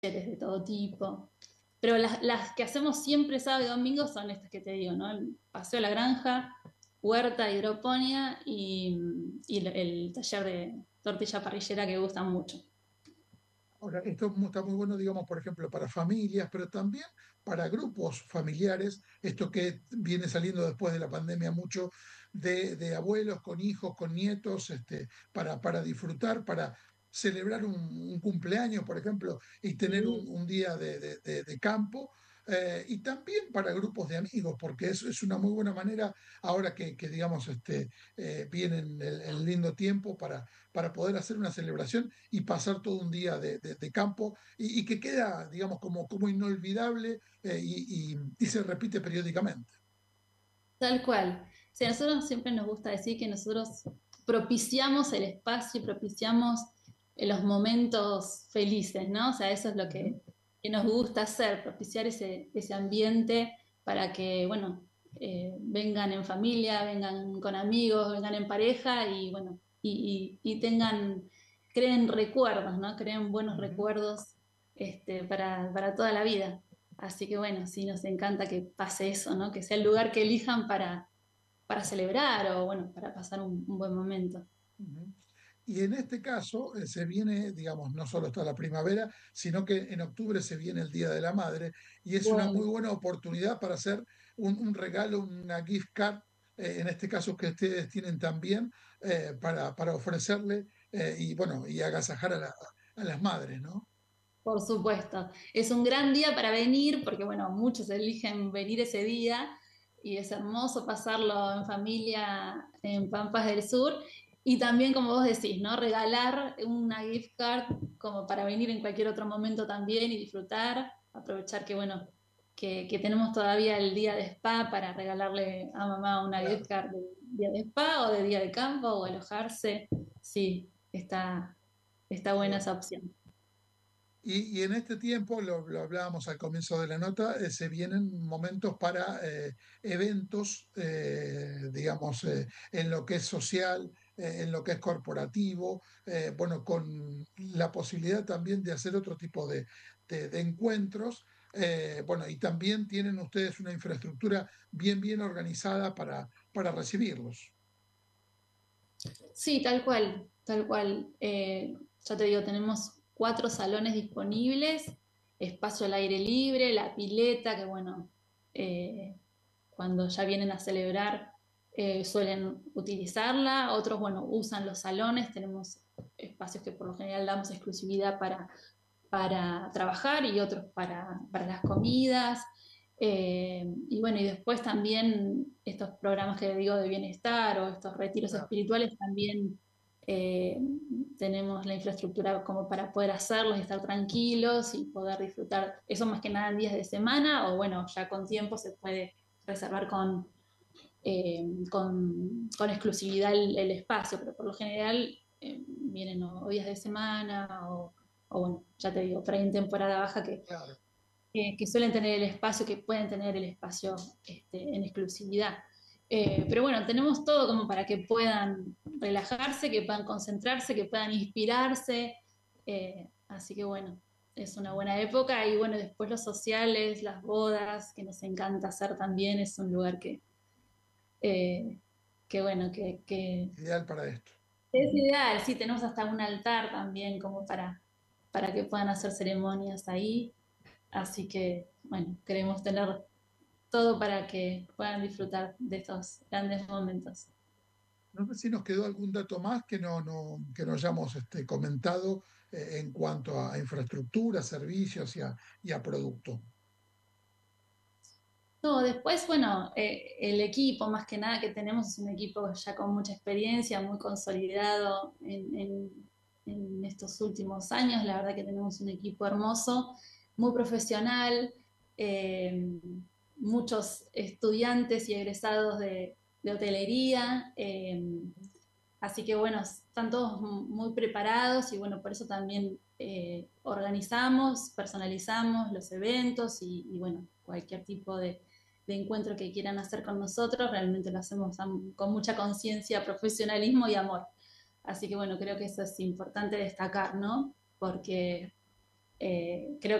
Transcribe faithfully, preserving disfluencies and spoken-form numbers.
de todo tipo. Pero las, las que hacemos siempre sábado y domingo son estas que te digo, ¿no? El paseo a la granja, huerta, hidroponía y, y el, el taller de tortilla parrillera que gustan mucho. Ahora, esto mu- está muy bueno, digamos, por ejemplo, para familias, pero también para grupos familiares, esto que viene saliendo después de la pandemia mucho de, de abuelos con hijos, con nietos, este, para, para disfrutar, para celebrar un, un cumpleaños, por ejemplo, y tener un, Sí. un día de, de- de- de campo. Eh, y también para grupos de amigos, porque es, es una muy buena manera, ahora que, que, digamos, este, eh, viene el, el lindo tiempo para, para poder hacer una celebración y pasar todo un día de, de- de campo y, y que queda, digamos, como, como inolvidable eh, y, y- y se repite periódicamente. Tal cual. Sí, a nosotros siempre nos gusta decir que nosotros propiciamos el espacio, propiciamos eh, los momentos felices, ¿no? O sea, eso es lo Ujú. que, que nos gusta hacer, propiciar ese, ese ambiente para que, bueno, eh, vengan en familia, vengan con amigos, vengan en pareja y, bueno, y, y- y tengan, creen recuerdos, ¿no? Creen buenos Ujú. recuerdos este, para, para toda la vida. Así que bueno, sí, nos encanta que pase eso, ¿no? Que sea el lugar que elijan para, para celebrar o bueno, para pasar un, un buen momento. Ujú. Y en este caso eh, se viene, digamos, no solo está la primavera, sino que en octubre se viene el Día de la Madre y es una muy Bueno, buena oportunidad para hacer un, un regalo, una gift card, eh, en este caso que ustedes tienen también, eh, para, para ofrecerle eh, y bueno, y agasajar a, la- a las madres, ¿no? por supuesto. Es un gran día para venir porque bueno, muchos eligen venir ese día y es hermoso pasarlo en familia en Pampas del Sur. Y también, como vos decís, ¿no? Regalar una gift card como para venir en cualquier otro momento también y disfrutar, aprovechar que, bueno, que, que tenemos todavía el día de spa para regalarle a mamá una gift Claro. card de día de spa o de día de campo o alojarse. Sí, está, está Está buena bueno. esa opción. Y, y en este tiempo, lo, lo hablábamos al comienzo de la nota, eh, se vienen momentos para eh, eventos, eh, digamos, eh, en lo que es social, eh, en lo que es corporativo, eh, bueno, con la posibilidad también de hacer otro tipo de, de- de encuentros. Eh, bueno, y también tienen ustedes una infraestructura bien, bien organizada para, para recibirlos. Sí, tal cual, tal cual. Eh, ya te digo, tenemos cuatro salones disponibles, espacio al aire libre, la pileta, que bueno, eh, cuando ya vienen a celebrar eh, suelen utilizarla, otros, bueno, usan los salones, tenemos espacios que por lo general damos exclusividad para, para trabajar y otros para, para las comidas. Eh, y bueno, y después también estos programas que digo de bienestar o estos retiros Claro. espirituales también eh, tenemos la infraestructura como para poder hacerlos y estar tranquilos y poder disfrutar. Eso más que nada en días de semana o bueno, ya con tiempo se puede reservar con, eh, con, con, exclusividad el, el, espacio, pero por lo general eh, vienen o, o días de semana o, o, bueno, ya te digo, por ahí en temporada baja que Claro. que, que suelen tener el espacio, que pueden tener el espacio este, en exclusividad. Eh, pero bueno, tenemos todo como para que puedan relajarse, que puedan concentrarse, que puedan inspirarse. Eh, así que bueno, es una buena época. Y bueno, después los sociales, las bodas, que nos encanta hacer también, es un lugar que, eh, que bueno, que, que Ideal para esto. es Ujú. ideal. Sí, tenemos hasta un altar también como para, para que puedan hacer ceremonias ahí. Así que, bueno, queremos tener todo para que puedan disfrutar de estos grandes momentos. No sé si nos quedó algún dato más que no, no- que no hayamos este, comentado eh, en cuanto a infraestructura, servicios y a, y a producto. No, después, bueno, eh, el equipo, más que nada que tenemos, es un equipo ya con mucha experiencia, muy consolidado en, en- en estos últimos años. La verdad que tenemos un equipo hermoso, muy profesional, eh, muchos estudiantes y egresados de, de hotelería. Eh, así que bueno, están todos muy preparados y bueno, por eso también eh, organizamos, personalizamos los eventos y, y bueno, cualquier tipo de de encuentro que quieran hacer con nosotros, realmente lo hacemos con mucha conciencia, profesionalismo y amor. Así que bueno, creo que eso es importante destacar, ¿no? Porque eh, creo